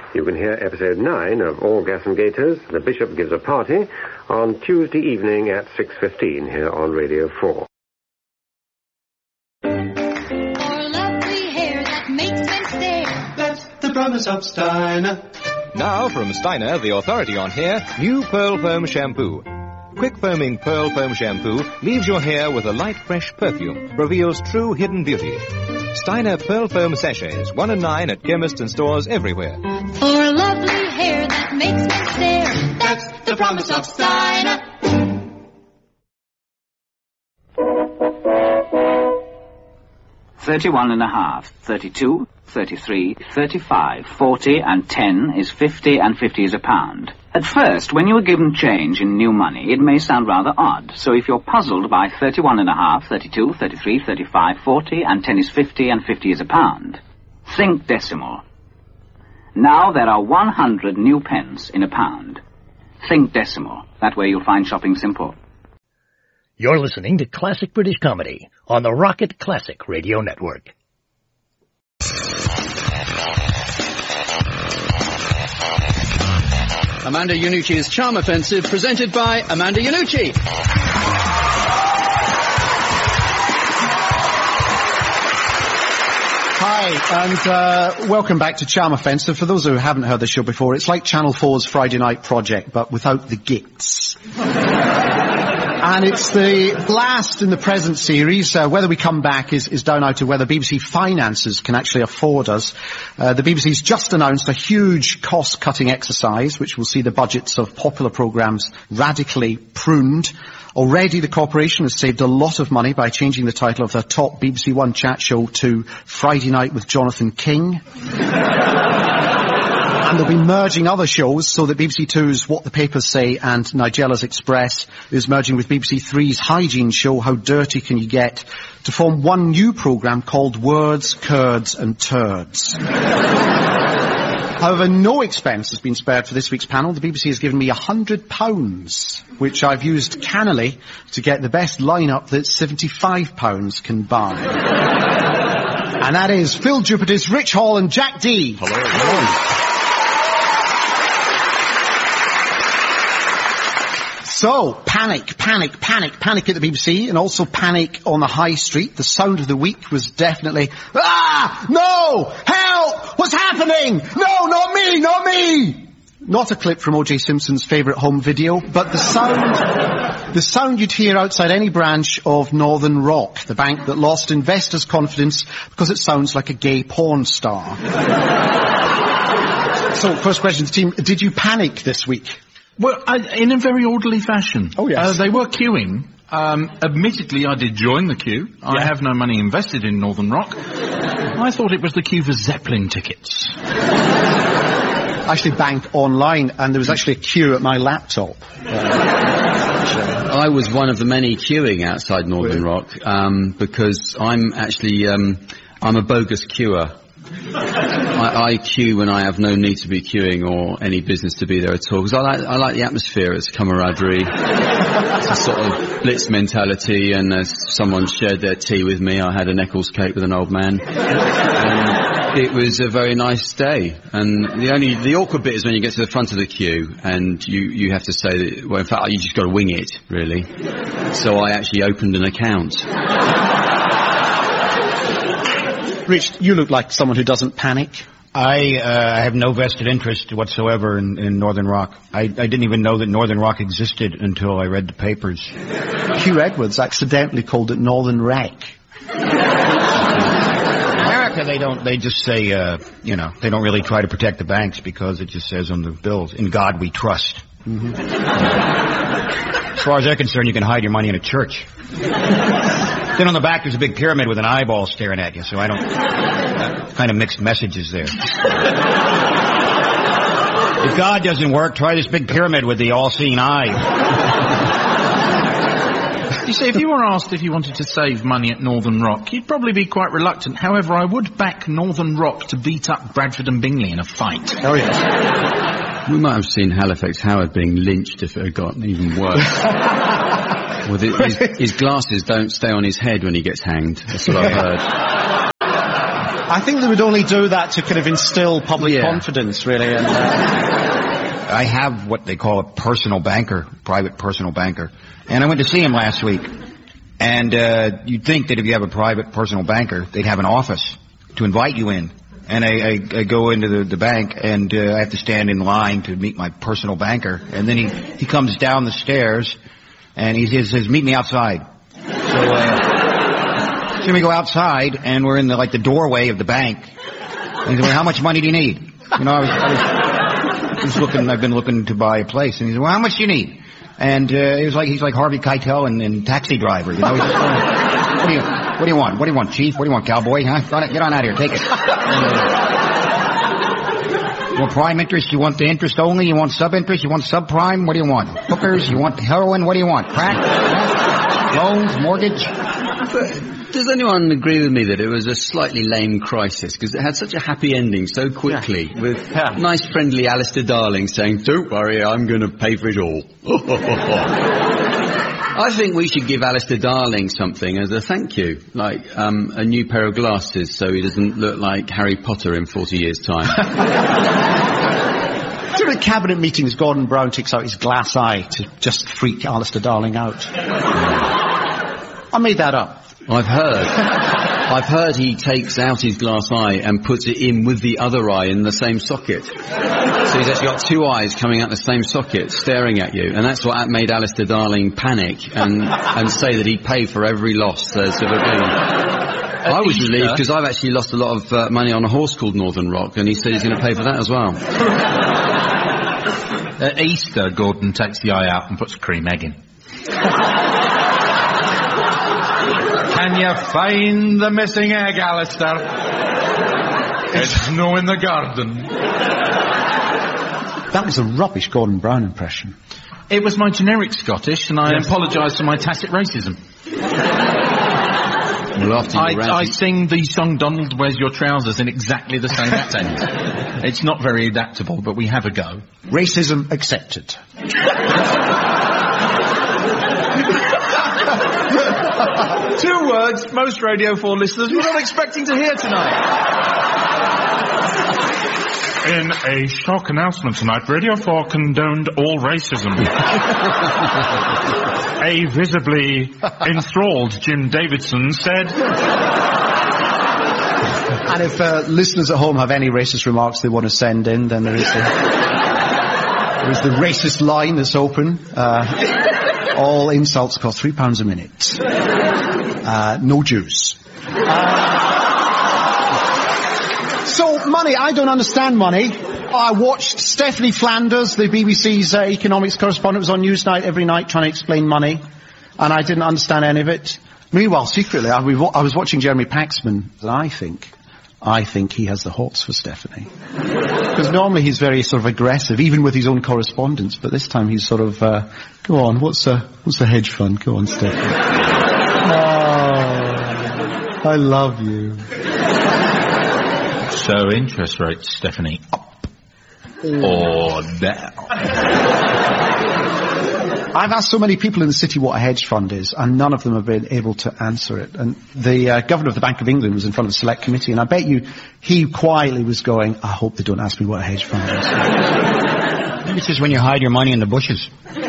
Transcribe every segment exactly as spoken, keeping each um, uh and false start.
You can hear episode nine of All Gas and Gaiters, The Bishop Gives a Party, on Tuesday evening at six fifteen here on Radio four. For lovely hair that makes men stare. That's the promise of Steiner. Now from Steiner, the authority on hair, new Pearl Foam Shampoo. Quick foaming Pearl Foam Shampoo leaves your hair with a light, fresh perfume, reveals true hidden beauty. Steiner Pearl Foam Sachets, one and nine at chemists and stores everywhere. For lovely hair that makes men stare. That's the promise of Steiner. Thirty-one and a half, thirty-two, thirty-three, thirty-five, forty, and ten is fifty, and fifty is a pound. At first, when you are given change in new money, it may sound rather odd. So if you're puzzled by thirty-one and a half, thirty-two, thirty-three, thirty-five, forty, and ten is fifty, and fifty is a pound, think decimal. Now there are one hundred new pence in a pound. Think decimal. That way you'll find shopping simple. You're listening to Classic British Comedy on the Rocket Classic Radio Network. Amanda Iannucci's Charm Offensive, presented by Amanda Iannucci. Hi, and uh, welcome back to Charm Offensive. For those who haven't heard the show before, it's like Channel four's Friday Night Project, but without the gits. And it's the last in the present series. Uh, whether we come back is, is down now to whether B B C finances can actually afford us. Uh, the B B C's just announced a huge cost-cutting exercise, which will see the budgets of popular programmes radically pruned. Already the corporation has saved a lot of money by changing the title of their top B B C One chat show to Friday Night with Jonathan King. And they'll be merging other shows, so that B B C Two's What the Papers Say and Nigella's Express is merging with B B C Three's hygiene show How Dirty Can You Get to form one new programme called Words, Curds and Turds. However, no expense has been spared for this week's panel. The B B C has given me a hundred pounds, which I've used cannily to get the best lineup that seventy-five pounds can buy. And that is Phil Jupiter's Rich Hall and Jack D. Hello. Hello. So, panic, panic, panic, panic at the B B C, and also panic on the high street. The sound of the week was definitely, ah, no, help, what's happening? No, not me, not me. Not a clip from O J Simpson's favourite home video, but the sound, the sound you'd hear outside any branch of Northern Rock, the bank that lost investors' confidence because it sounds like a gay porn star. So, first question to the team, did you panic this week? Well, I, in a very orderly fashion. Oh, yes. Uh, they were queuing. Um, admittedly, I did join the queue. Yeah. I have no money invested in Northern Rock. I thought it was the queue for Zeppelin tickets. I actually banked online, and there was actually a queue at my laptop. I was one of the many queuing outside Northern Rock, um, because I'm actually, um, I'm a bogus queuer. I, I queue when I have no need to be queuing or any business to be there at all, because I like, I like the atmosphere. It's camaraderie. It's a sort of blitz mentality, and as someone shared their tea with me, I had an Eccles cake with an old man. And it was a very nice day, and the only, the awkward bit is when you get to the front of the queue, and you, you have to say that, well, in fact, you just got to wing it, really. So I actually opened an account. Rich, you look like someone who doesn't panic. I uh, have no vested interest whatsoever in, in Northern Rock. I, I didn't even know that Northern Rock existed until I read the papers. Hugh Edwards accidentally called it Northern Wreck. In America, they don't, they just say, uh, you know, they don't really try to protect the banks because it just says on the bills, in God we trust. Mm-hmm. As far as they're concerned, you can hide your money in a church. Then on the back there's a big pyramid with an eyeball staring at you, so I don't... Uh, kind of mixed messages there. If God doesn't work, try this big pyramid with the all-seeing eye. You see, if you were asked if you wanted to save money at Northern Rock, you'd probably be quite reluctant. However, I would back Northern Rock to beat up Bradford and Bingley in a fight. Oh, yes. We might have seen Halifax Howard being lynched if it had gotten even worse. Well, the, his, his glasses don't stay on his head when he gets hanged. That's what I've heard. I think they would only do that to kind of instill public Yeah. confidence, really. And, uh, I have what they call a personal banker, private personal banker. And I went to see him last week. And uh you'd think that if you have a private personal banker, they'd have an office to invite you in. And I, I, I go into the, the bank, and uh, I have to stand in line to meet my personal banker. And then he, he comes down the stairs, and he says, says meet me outside. So, uh, so we go outside, and we're in the, like, the doorway of the bank. And he said, well, how much money do you need? You know, I was, I was, I was looking, I've been looking to buy a place. And he said, well, how much do you need? And, uh, it was like, he's like Harvey Keitel and, and Taxi Driver, you know, he's just going, what do you, what do you want? What do you want, Chief? What do you want, cowboy? Huh? Get on, get on out here, take it. You want prime interest? You want the interest only? You want sub-interest? You want subprime? What do you want? Hookers? You want heroin? What do you want? Crack? Huh? Loans? Mortgage? But does anyone agree with me that it was a slightly lame crisis? Because it had such a happy ending so quickly, yeah. with yeah. nice friendly Alistair Darling saying, don't worry, I'm going to pay for it all. I think we should give Alistair Darling something as a thank you, like um, a new pair of glasses so he doesn't look like Harry Potter in forty years' time. During cabinet meetings, Gordon Brown takes out his glass eye to just freak Alistair Darling out. I made that up. I've heard. I've heard he takes out his glass eye and puts it in with the other eye in the same socket. So he's actually got two eyes coming out the same socket, staring at you, and that's what made Alistair Darling panic and and say that he'd pay for every loss there's ever been. I was relieved because I've actually lost a lot of uh, money on a horse called Northern Rock, and he said he's going to pay for that as well. At Easter, Gordon takes the eye out and puts a cream egg in. Can you find the missing egg, Alistair? It's no in the garden. That was a rubbish Gordon Brown impression. It was my generic Scottish, and I yes. apologise for my tacit racism. Well, after I, I sing the song Donald Wears Your Trousers in exactly the same accent. It's not very adaptable, but we have a go. Racism accepted. Two words most Radio four listeners were not expecting to hear tonight. In a shock announcement tonight, Radio four condoned all racism. A visibly enthralled Jim Davidson said... And if uh, listeners at home have any racist remarks they want to send in, then there is the, there is the racist line that's open. Uh, all insults cost three pounds a minute. Uh, no Jews. Uh, so, money, I don't understand money. I watched Stephanie Flanders, the B B C's uh, economics correspondent, was on Newsnight every night trying to explain money, and I didn't understand any of it. Meanwhile, secretly, I, I was watching Jeremy Paxman, and I think, I think he has the hots for Stephanie. Because normally he's very sort of aggressive, even with his own correspondence, but this time he's sort of, uh, go on, what's a, what's a hedge fund? Go on, Stephanie. Oh, I love you. So interest rates, Stephanie, up or down? I've asked so many people in the city what a hedge fund is, and none of them have been able to answer it. And the uh, governor of the Bank of England was in front of the select committee, and I bet you he quietly was going, I hope they don't ask me what a hedge fund is. Maybe it's just when you hide your money in the bushes. We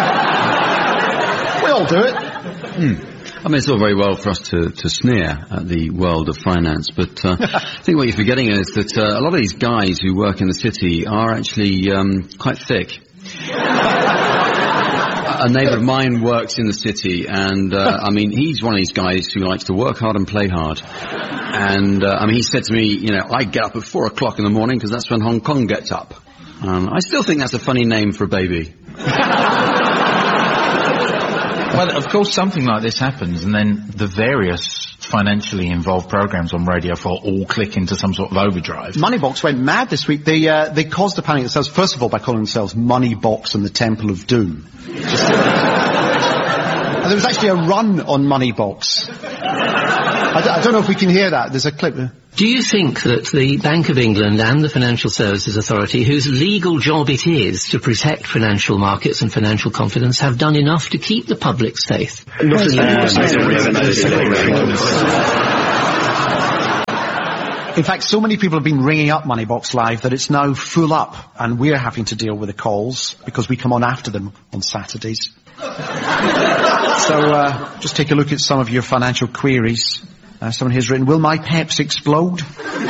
all do it. Hmm. I mean, it's all very well for us to, to sneer at the world of finance, but uh, I think what you're forgetting is that uh, a lot of these guys who work in the city are actually um, quite thick. A neighbour of mine works in the city, and uh, I mean, he's one of these guys who likes to work hard and play hard. And uh, I mean, he said to me, you know, I get up at four o'clock in the morning because that's when Hong Kong gets up. Um, I still think that's a funny name for a baby. Well, of course, something like this happens, and then the various financially involved programs on Radio four all click into some sort of overdrive. Moneybox went mad this week. They uh, they caused a panic themselves, first of all, by calling themselves Moneybox and the Temple of Doom. Just, and there was actually a run on Moneybox. I, d- I don't know if we can hear that. There's a clip there. Do you think that the Bank of England and the Financial Services Authority, whose legal job it is to protect financial markets and financial confidence, have done enough to keep the public's faith? In fact, so many people have been ringing up Moneybox Live that it's now full up, and we're having to deal with the calls because we come on after them on Saturdays. So, uh, just take a look at some of your financial queries. Uh, someone here's written, will my peps explode?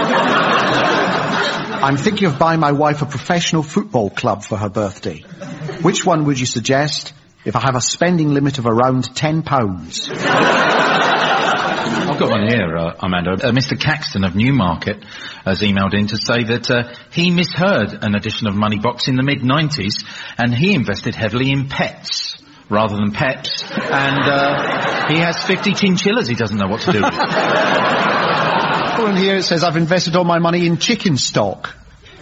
I'm thinking of buying my wife a professional football club for her birthday. Which one would you suggest if I have a spending limit of around ten pounds? I've got one here, uh, Armando. Uh, Mister Caxton of Newmarket has emailed in to say that uh, he misheard an edition of Moneybox in the mid nineties, and he invested heavily in pets rather than peps, and uh, he has fifty chinchillas he doesn't know what to do with. One here it says, I've invested all my money in chicken stock.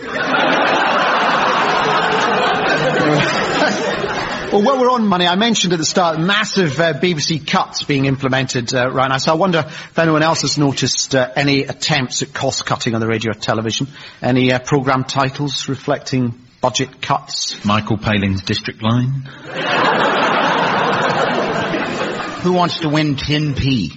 Well, while we're on money, I mentioned at the start massive uh, B B C cuts being implemented uh, right now, so I wonder if anyone else has noticed uh, any attempts at cost-cutting on the radio or television. Any uh, programme titles reflecting budget cuts? Michael Palin's District Line. Who wants to win ten p?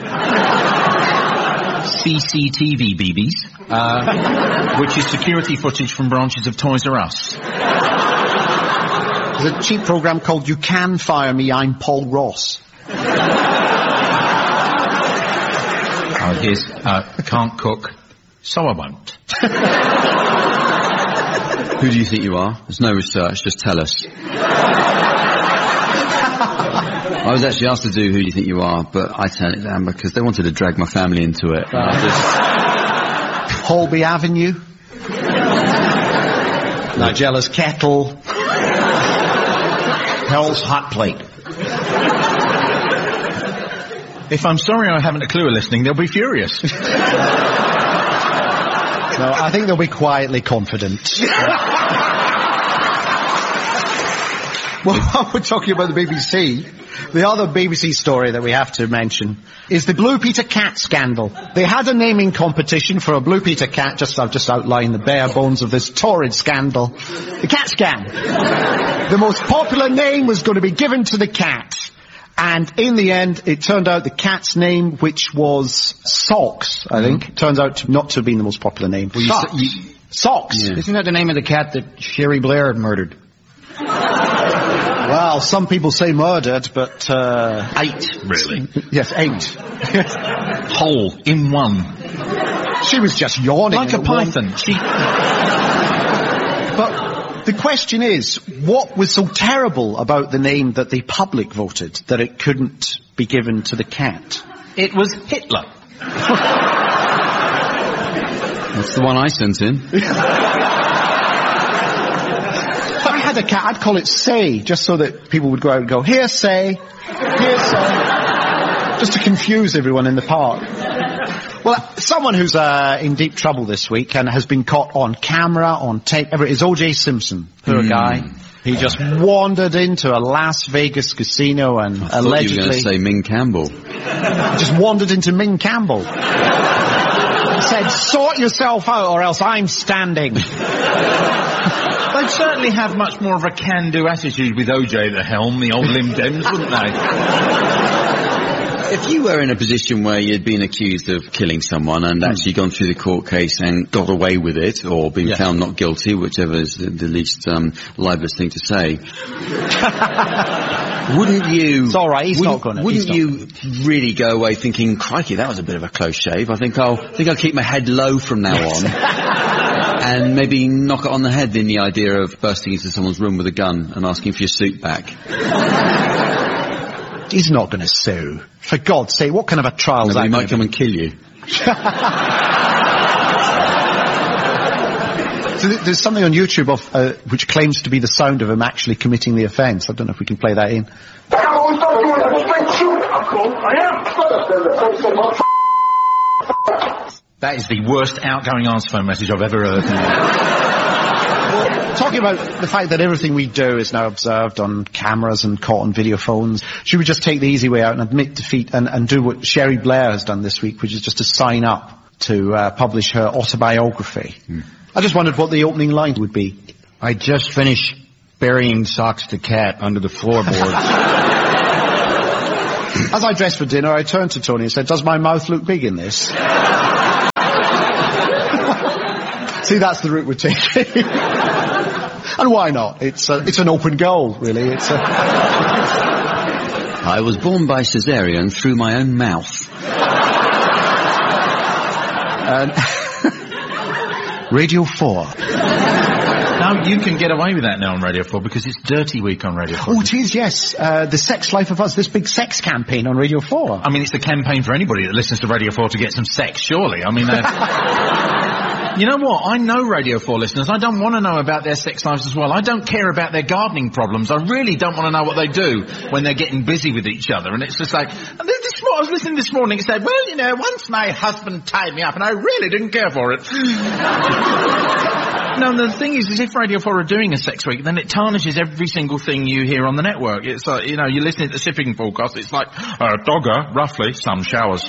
C C T V B Bs, uh, which is security footage from branches of Toys R Us. There's a cheap programme called You Can Fire Me, I'm Paul Ross. Oh, here's, uh, can't cook, so I won't. Who do you think you are? There's no research, just tell us. I was actually asked to do Who Do You Think You Are, but I turned it down because they wanted to drag my family into it. And I just... Holby Avenue. Nigella's Kettle. Hell's Hot Plate. If I'm sorry I haven't a clue are listening, they'll be furious. No, I think they'll be quietly confident. Well, while we're talking about the B B C, the other B B C story that we have to mention is the Blue Peter cat scandal. They had a naming competition for a Blue Peter cat, just I've just outlined the bare bones of this torrid scandal. The cat scam. The most popular name was going to be given to the cat. And in the end, it turned out the cat's name, which was Socks, I think, mm-hmm. turns out to not to have been the most popular name. Well, you Socks. s- you, Socks. Yeah. Isn't that the name of the cat that Sherry Blair had murdered? Well, some people say murdered, but, uh... Eight, really? Yes, eight. Whole, in one. She was just yawning. Like a python. She... But the question is, what was so terrible about the name that the public voted that it couldn't be given to the cat? It was Hitler. That's the one I sent in. If I had a cat, I'd call it Say, just so that people would go out and go, here, Say, here, Say, just to confuse everyone in the park. Well, someone who's uh, in deep trouble this week and has been caught on camera, on tape, ever is O J Simpson. Poor mm. guy. He just wandered into a Las Vegas casino and I allegedly... you were going to say Ming Campbell. Just wandered into Ming Campbell. He said, sort yourself out or else I'm standing. They'd certainly have much more of a can-do attitude with O J at the helm, the old Lim Dems, wouldn't they? If you were in a position where you'd been accused of killing someone and actually gone through the court case and got away with it, or been yeah. found not guilty, whichever is the, the least um, libelous thing to say, wouldn't you... It's all right, he's not going to. Wouldn't you really go away thinking, crikey, that was a bit of a close shave. I think I'll I think I'll keep my head low from now on. And maybe knock it on the head in the idea of bursting into someone's room with a gun and asking for your suit back. He's not going to sue. For God's sake, what kind of a trial is no, that? He might come and kill you. So th- there's something on YouTube of, uh, which claims to be the sound of him actually committing the offence. I don't know if we can play that in. That is the worst outgoing answer phone message I've ever heard. Well, talking about the fact that everything we do is now observed on cameras and caught on video phones, should we just take the easy way out and admit defeat and, and do what Sherry Blair has done this week, which is just to sign up to uh, publish her autobiography? Hmm. I just wondered what the opening line would be. I just finished burying Socks the cat under the floorboards. As I dressed for dinner, I turned to Tony and said, does my mouth look big in this? See, that's the route we're taking. And why not? It's a, it's an open goal, really. It's a... I was born by cesarean through my own mouth. And Radio four. Now, you can get away with that now on Radio four because it's Dirty Week on Radio four. Oh, it is, yes. Uh, the Sex Life of Us, this big sex campaign on Radio four. I mean, it's the campaign for anybody that listens to Radio four to get some sex, surely. I mean, uh, you know what? I know Radio four listeners. I don't want to know about their sex lives as well. I don't care about their gardening problems. I really don't want to know what they do when they're getting busy with each other. And it's just like, and this, this, I was listening this morning, it said, well, you know, once my husband tied me up and I really didn't care for it. No, the thing is, is if Radio four are doing a sex week, then it tarnishes every single thing you hear on the network. It's like, you know, you're listening to the shipping forecast, it's like, uh, Dogger, roughly, some showers.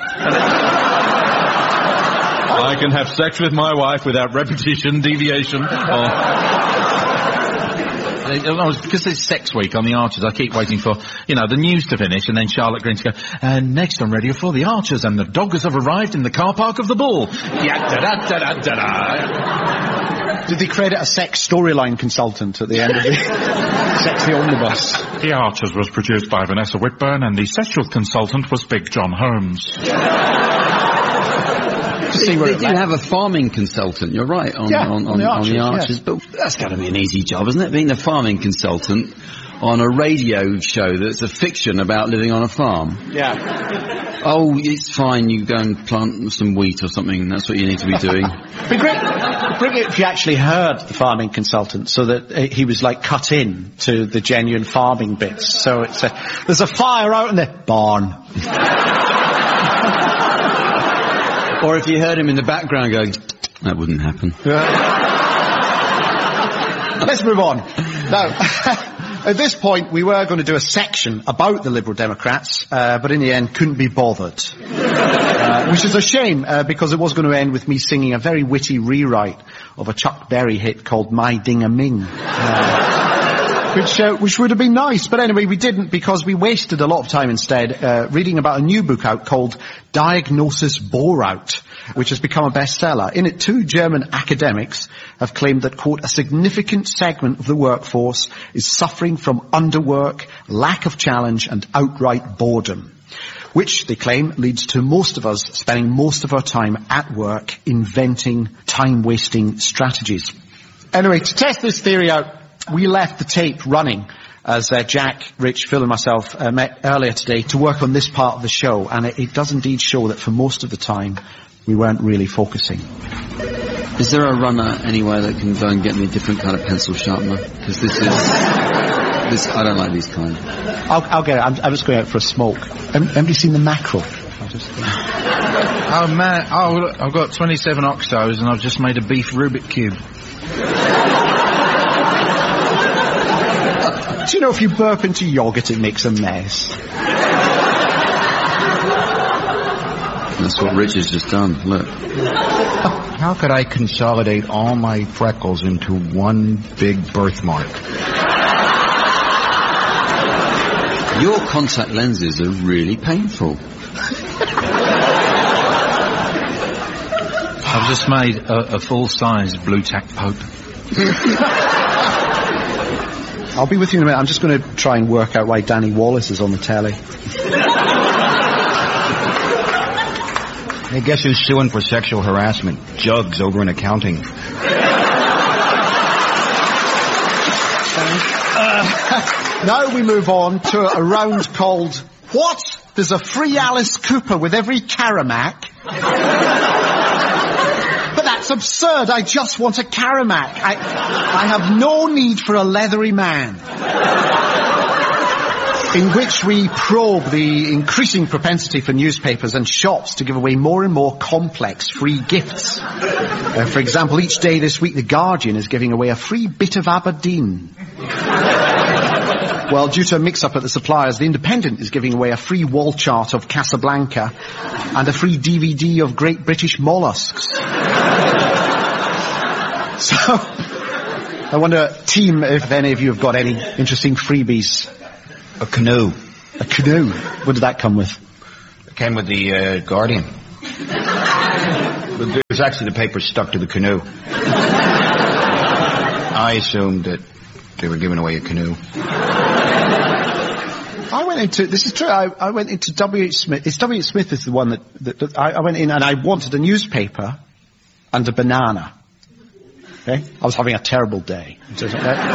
I can have sex with my wife without repetition, deviation, or... Because it's Sex Week on the Archers, I keep waiting for, you know, the news to finish and then Charlotte Green to go, and next on Radio four, the Archers and the Doggers have arrived in the car park of the Bull. Ya-da-da-da-da-da-da. Did they credit a sex storyline consultant at the end of the Sexy Omnibus? The Archers was produced by Vanessa Whitburn and the sexual consultant was Big John Holmes. They, they do have a farming consultant, you're right, on, yeah, on, on, on the Archers, on the Archers yeah. but that's got to be an easy job, isn't it, being the farming consultant on a radio show that's a fiction about living on a farm? Yeah. Oh, it's fine, you go and plant some wheat or something, that's what you need to be doing. It'd be great, it'd be great if you actually heard the farming consultant, so that uh, he was like cut in to the genuine farming bits. So it's a, there's a fire out in the barn. Or if you heard him in the background going, that wouldn't happen. Let's move on. Now, at this point, we were going to do a section about the Liberal Democrats, uh, but in the end, couldn't be bothered. Uh, which is a shame, uh, because it was going to end with me singing a very witty rewrite of a Chuck Berry hit called My Ding-a-Ming. Uh, Which, uh, which would have been nice, but anyway, we didn't because we wasted a lot of time instead uh, reading about a new book out called Diagnosis Bore-Out, which has become a bestseller. In it, two German academics have claimed that, quote, a significant segment of the workforce is suffering from underwork, lack of challenge, and outright boredom, which, they claim, leads to most of us spending most of our time at work inventing time-wasting strategies. Anyway, to test this theory out, we left the tape running as uh, Jack, Rich, Phil and myself uh, met earlier today to work on this part of the show, and it, it does indeed show that for most of the time we weren't really focusing. Is there a runner anywhere that can go and get me a different kind of pencil sharpener? Because this is... this, I don't like these kind. I'll, I'll get it. I'm, I'm just going out for a smoke. Anybody seen the mackerel? Just, uh... Oh, man. Oh, look, I've got twenty-seven Oxos and I've just made a beef Rubik cube. Do you know if you burp into yogurt, it makes a mess? That's what Rich has just done. Look. How could I consolidate all my freckles into one big birthmark? Your contact lenses are really painful. I've just made a, a full-size blue tack pope. I'll be with you in a minute. I'm just going to try and work out why Danny Wallace is on the telly. Hey, guess who's suing for sexual harassment? Jugs over in accounting. Uh, now we move on to a round called, what? There's a free Alice Cooper with every Caramac? But that's absurd. I just want a Caramac. I, I have no need for a leathery man. In which we probe the increasing propensity for newspapers and shops to give away more and more complex free gifts. Uh, for example, each day this week, The Guardian is giving away a free bit of Aberdeen. Well, due to a mix-up at the suppliers, The Independent is giving away a free wall chart of Casablanca and a free D V D of Great British Mollusks. So, I wonder, team, if any of you have got any interesting freebies. A canoe. A canoe? What did that come with? It came with the uh, Guardian. There's was actually the paper stuck to the canoe. I assumed that they were giving away a canoe. I went into, this is true, I, I went into W H Smith, it's W H Smith is the one that, that, that I, I went in and I wanted a newspaper and a banana. Okay? I was having a terrible day. And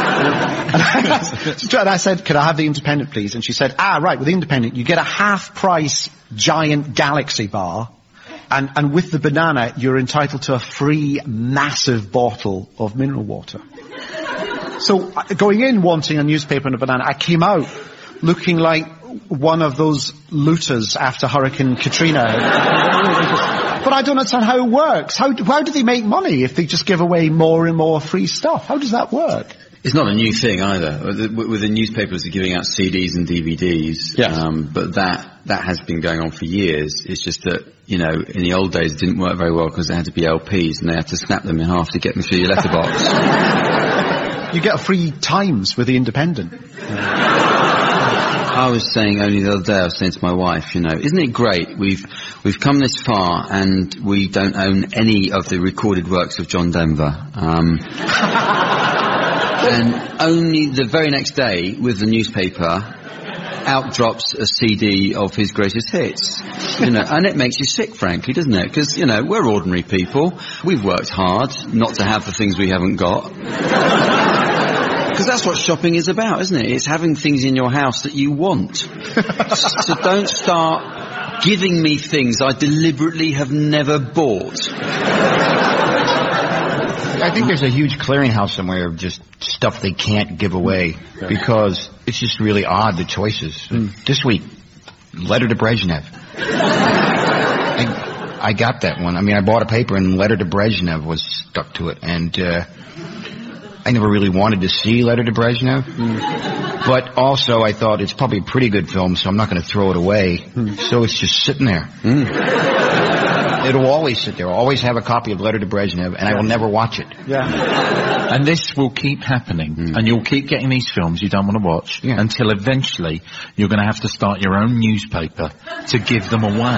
I said, could I have the Independent, please? And she said, ah, right, with the Independent, you get a half-price giant Galaxy bar, and, and with the banana, you're entitled to a free, massive bottle of mineral water. So, going in wanting a newspaper and a banana, I came out looking like one of those looters after Hurricane Katrina. But I don't understand how it works. How, how do they make money if they just give away more and more free stuff? How does that work? It's not a new thing either. With the newspapers, they're giving out C Ds and D V Ds. Yes. Um, but that, that has been going on for years. It's just that, you know, in the old days it didn't work very well because they had to be L Ps and they had to snap them in half to get them through your letterbox. You get a free Times with the Independent. I was saying only the other day, I was saying to my wife, you know, isn't it great? We've, we've come this far and we don't own any of the recorded works of John Denver. Um, and only the very next day, with the newspaper, out drops a C D of his greatest hits. You know, and it makes you sick, frankly, doesn't it? Because, you know, we're ordinary people. We've worked hard not to have the things we haven't got. Because that's what shopping is about, isn't it? It's having things in your house that you want. So don't start giving me things I deliberately have never bought. I think there's a huge clearinghouse somewhere of just stuff they can't give away because it's just really odd, the choices. Mm. This week, Letter to Brezhnev. I, I got that one. I mean, I bought a paper and Letter to Brezhnev was stuck to it. And uh I never really wanted to see Letter to Brezhnev. Mm. But also I thought it's probably a pretty good film, so I'm not going to throw it away. Mm. So it's just sitting there. Mm. It'll always sit there. I'll always have a copy of Letter to Brezhnev, and yeah. I will never watch it. Yeah. And this will keep happening, mm. and you'll keep getting these films you don't want to watch, yeah. until eventually you're going to have to start your own newspaper to give them away.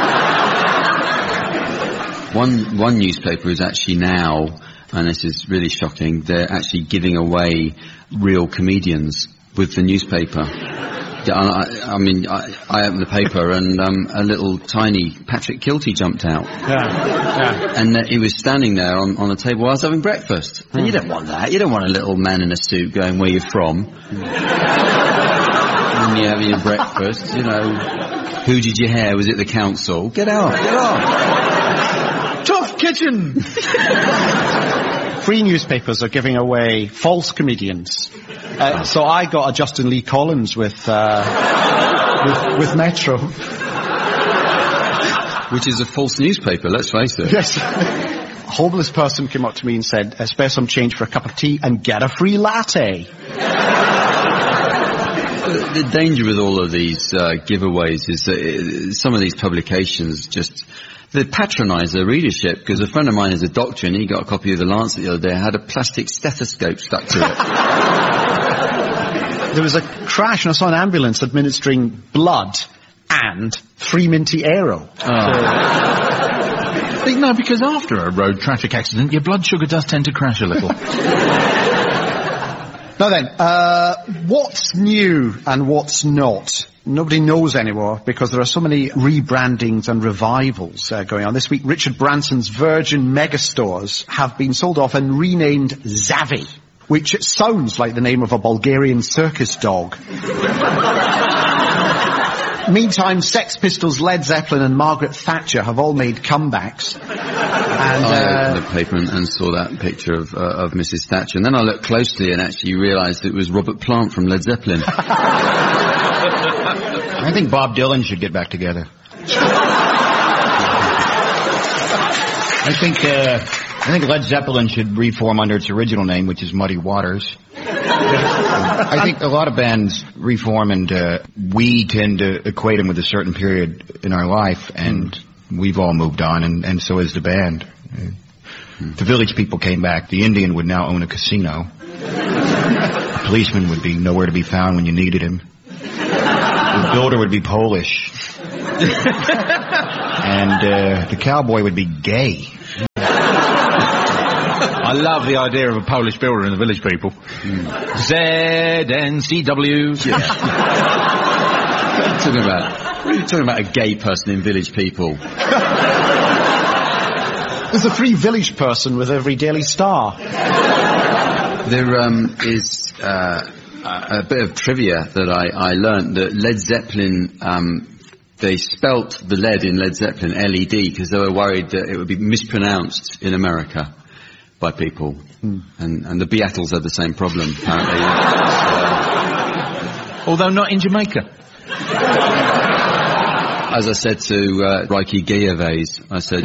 One, one newspaper is actually now, and this is really shocking, they're actually giving away real comedians with the newspaper. I, I mean, I, I opened the paper and um, a little tiny Patrick Kilty jumped out. Yeah, yeah. And uh, he was standing there on, on the table while I was having breakfast. Mm. And you don't want that. You don't want a little man in a suit going, where you from? Mm. When you're having your breakfast, you know, who did you hear? Was it the council? Get out, get out. Tough kitchen! Free newspapers are giving away false comedians. Uh, so I got a Justin Lee Collins with, uh, with, with Metro. Which is a false newspaper, let's face it. Yes. A homeless person came up to me and said, uh, spare some change for a cup of tea and get a free latte. The danger with all of these uh, giveaways is that uh, some of these publications just... they patronise their readership, because a friend of mine is a doctor and he got a copy of The Lancet the other day, had a plastic stethoscope stuck to it. There was a crash and I saw an ambulance administering blood and free minty aero. Oh. So, no, because after a road traffic accident, your blood sugar does tend to crash a little. Now then, uh, what's new and what's not? Nobody knows anymore because there are so many rebrandings and revivals uh, going on. This week, Richard Branson's Virgin megastores have been sold off and renamed Zavvi, which sounds like the name of a Bulgarian circus dog. Meantime, Sex Pistols, Led Zeppelin and Margaret Thatcher have all made comebacks. And, I uh, opened the paper and, and saw that picture of, uh, of Missus Thatcher, and then I looked closely and actually realised it was Robert Plant from Led Zeppelin. I think Bob Dylan should get back together. I think, uh, I think Led Zeppelin should reform under its original name, which is Muddy Waters. I think a lot of bands reform, and uh, we tend to equate them with a certain period in our life, and mm. we've all moved on, and, and so has the band. Mm. The Village People came back. The Indian would now own a casino. The policeman would be nowhere to be found when you needed him. The builder would be Polish. And uh, the cowboy would be gay. I love the idea of a Polish builder in the Village People. Mm. Z N C W. Yeah. talking about, what are you talking about, a gay person in Village People? There's a free village person with every Daily Star. There um, is uh, a bit of trivia that I, I learnt that Led Zeppelin, um, they spelt the lead in Led Zeppelin L E D because they were worried that it would be mispronounced in America by people. Hmm. And, and the Beatles had the same problem, apparently. So, although not in Jamaica. As I said to uh, Ricky Gervais, I said,